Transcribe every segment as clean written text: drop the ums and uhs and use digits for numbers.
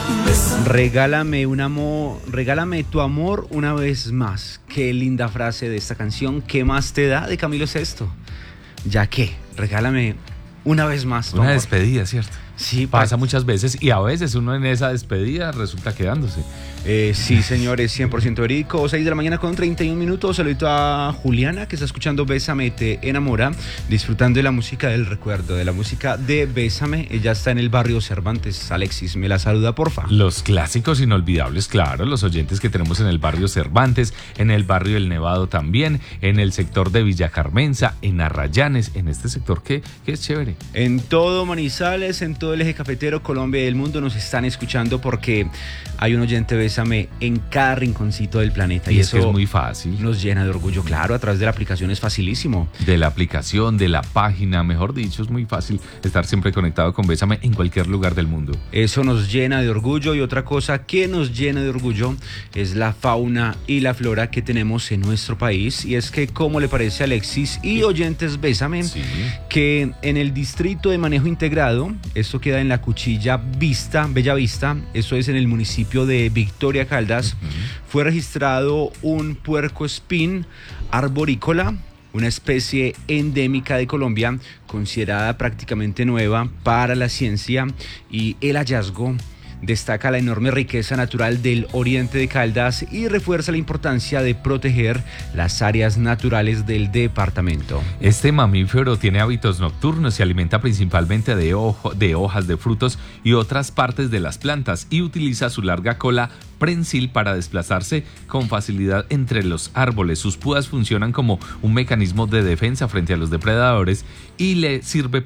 Regálame tu amor una vez más. Qué linda frase de esta canción. ¿Qué más te da de Camilo Sesto? Ya que, regálame una vez más tu Una amor. despedida, ¿cierto? Sí, Pasa muchas veces y a veces uno en esa despedida resulta quedándose. Sí, señores, 100% verídico. 6 de la mañana con 31 minutos. Saludito a Juliana, que está escuchando Bésame, te enamora, disfrutando de la música del recuerdo, de la música de Bésame. Ella está en el barrio Cervantes. Alexis, me la saluda, porfa. Los clásicos inolvidables, claro, los oyentes que tenemos en el barrio Cervantes, en el barrio El Nevado también, en el sector de Villa Carmenza, en Arrayanes, en este sector que es chévere. En todo Manizales, en todo el eje cafetero, Colombia y el mundo nos están escuchando porque hay un oyente Bésame en cada rinconcito del planeta. Y eso es que es muy fácil. nos llena de orgullo, claro, a través de la aplicación es facilísimo. De la aplicación, de la página, mejor dicho, es muy fácil estar siempre conectado con Bésame en cualquier lugar del mundo. Eso nos llena de orgullo y otra cosa que nos llena de orgullo es la fauna y la flora que tenemos en nuestro país. Y es que, ¿cómo le parece a Alexis y oyentes Bésame? Sí. Que en el distrito de manejo integrado, esto queda en la Cuchilla Vista, Bella Vista, esto es en el municipio de Victoria Caldas, fue registrado un puercoespín arborícola, una especie endémica de Colombia, considerada prácticamente nueva para la ciencia, y el hallazgo destaca la enorme riqueza natural del oriente de Caldas y refuerza la importancia de proteger las áreas naturales del departamento. Este mamífero tiene hábitos nocturnos, se alimenta principalmente de hojas, de frutos y otras partes de las plantas y utiliza su larga cola prensil para desplazarse con facilidad entre los árboles. Sus púas funcionan como un mecanismo de defensa frente a los depredadores y le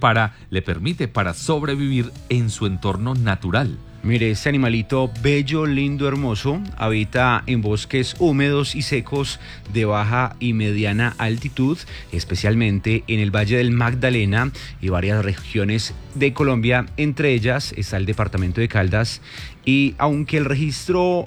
permite para sobrevivir en su entorno natural. Mire, este animalito bello, lindo, hermoso, habita en bosques húmedos y secos de baja y mediana altitud, especialmente en el Valle del Magdalena y varias regiones de Colombia. Entre ellas está el departamento de Caldas, y aunque el registro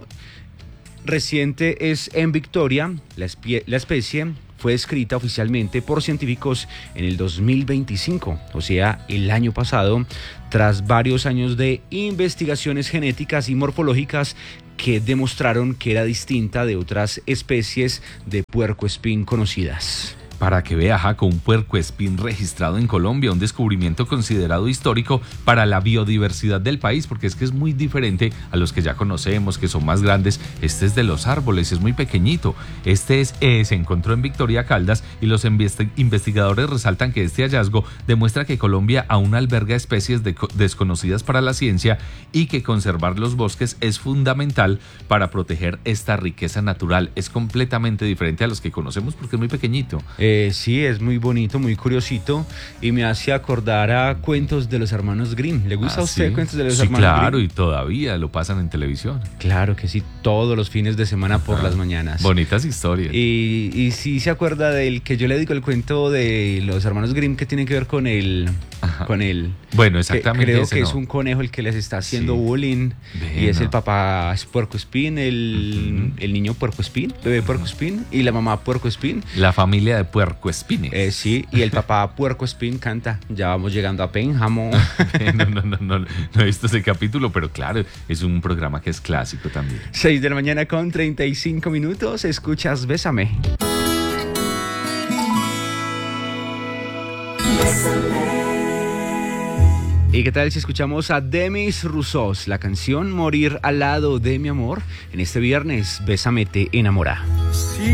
reciente es en Victoria, la especie fue descrita oficialmente por científicos en el 2025, o sea, el año pasado, tras varios años de investigaciones genéticas y morfológicas que demostraron que era distinta de otras especies de puercoespín conocidas. Para que vea, Jaco, un puercoespín registrado en Colombia, un descubrimiento considerado histórico para la biodiversidad del país, porque es que es muy diferente a los que ya conocemos, que son más grandes. Este es de los árboles, es muy pequeñito. Se encontró en Victoria Caldas y los investigadores resaltan que este hallazgo demuestra que Colombia aún alberga especies desconocidas para la ciencia y que conservar los bosques es fundamental para proteger esta riqueza natural. Es completamente diferente a los que conocemos porque es muy pequeñito. Sí, es muy bonito, muy curiosito, y me hace acordar a cuentos de los hermanos Grimm. ¿Le gusta a usted ¿Sí? Cuentos de los Sí, hermanos claro, Grimm? y todavía lo pasan en televisión. Claro que sí, todos los fines de semana por las mañanas. Bonitas historias. Y sí se acuerda del que yo le digo el cuento de los hermanos Grimm, que tiene que ver con el... Bueno, exactamente. Creo ese que no. es un conejo el que les está haciendo Sí. bullying. Y es no. el papá es puercoespín, el niño puercoespín, bebé puercoespín, y la mamá puercoespín. La familia de puercoespines. Sí, y el papá puercoespín canta: ya vamos llegando a Pénjamo. No he visto ese capítulo, pero claro, es un programa que es clásico también. 6 de la mañana con 35 minutos. Escuchas Bésame. ¿Y qué tal si escuchamos a Demis Roussos, la canción Morir al lado de mi amor? En este viernes, Bésame te enamora. Si